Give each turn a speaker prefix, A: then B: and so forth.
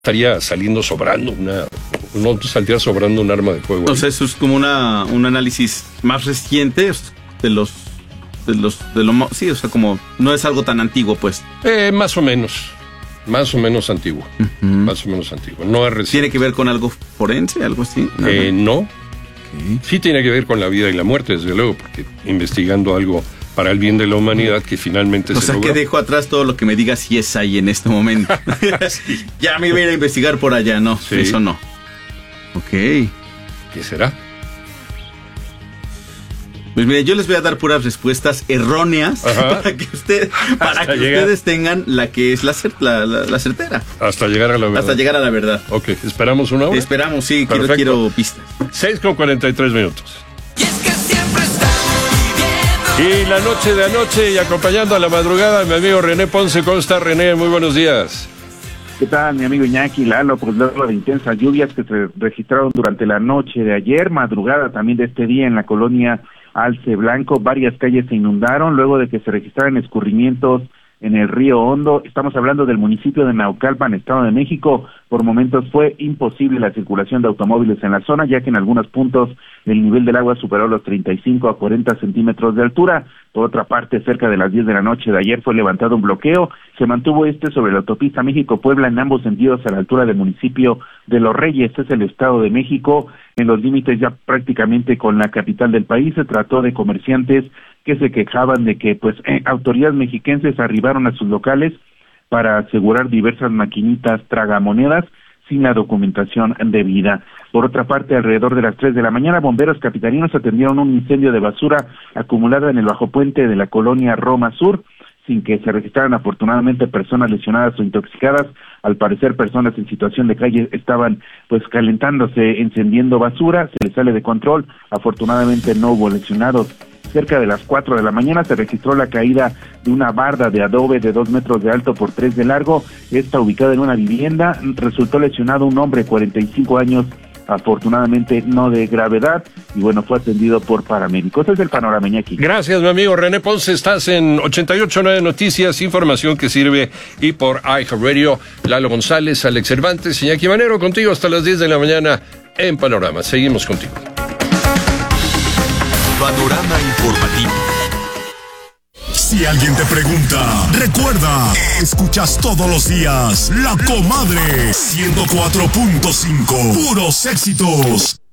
A: estaría saliendo sobrando no saldría sobrando un arma de fuego.
B: O sea, eso es como un análisis más reciente sí, o sea, como no es algo tan antiguo, pues.
A: Más o menos antiguo.
B: Uh-huh.
A: Más o menos antiguo. No es reciente.
B: ¿Tiene que ver con algo forense, algo así?
A: No.
B: Okay.
A: Sí tiene que ver con la vida y la muerte, desde luego, porque investigando algo para el bien de la humanidad que finalmente se logró.
B: Que dejo atrás todo lo que me diga si es ahí en este momento. Sí. Ya me voy a ir a investigar por allá, ¿no? Sí. Eso no. Ok.
A: ¿Qué será?
B: Pues mire, yo les voy a dar puras respuestas erróneas. Ajá. para que ustedes tengan la que es la certera.
A: Hasta llegar a la verdad.
B: Hasta llegar a la verdad.
A: Ok, ¿esperamos una hora?
B: Esperamos, sí, quiero pistas.
A: 6:43. Y la noche de anoche y acompañando a la madrugada, mi amigo René Ponce. ¿Cómo está, René? Muy buenos días.
C: ¿Qué tal, mi amigo Iñaki, Lalo? Pues luego de intensas lluvias que se registraron durante la noche de ayer, madrugada también de este día en la colonia Alce Blanco, varias calles se inundaron luego de que se registraran escurrimientos en el río Hondo. Estamos hablando del municipio de Naucalpan, Estado de México. Por momentos fue imposible la circulación de automóviles en la zona, ya que en algunos puntos el nivel del agua superó los 35 a 40 centímetros de altura. Por otra parte, cerca de las 10 de la noche de ayer fue levantado un bloqueo. Se mantuvo sobre la autopista México-Puebla en ambos sentidos a la altura del municipio de Los Reyes. Este es el Estado de México, en los límites ya prácticamente con la capital del país. Se trató de comerciantes que se quejaban de que autoridades mexiquenses arribaron a sus locales para asegurar diversas maquinitas tragamonedas sin la documentación debida. Por otra parte, alrededor de las 3 de la mañana, bomberos capitalinos atendieron un incendio de basura acumulada en el bajopuente de la colonia Roma Sur, sin que se registraran afortunadamente personas lesionadas o intoxicadas. Al parecer, personas en situación de calle estaban calentándose, encendiendo basura, se les sale de control. Afortunadamente no hubo lesionados. Cerca de las 4 de la mañana se registró la caída de una barda de adobe de 2 metros de alto por 3 de largo. Esta ubicada en una vivienda. Resultó lesionado un hombre de 45 años, afortunadamente no de gravedad, y fue atendido por paramédicos. Ese es el panorama, Iñaki.
A: Gracias, mi amigo René Ponce. Estás en 88.9 Noticias, información que sirve, y por iHeartRadio. Lalo González, Alex Cervantes, Iñaki Manero, contigo hasta las 10 de la mañana en Panorama. Seguimos contigo.
D: Panorama informativo. Si alguien te pregunta, recuerda, escuchas todos los días La Comadre 104.5, puros éxitos.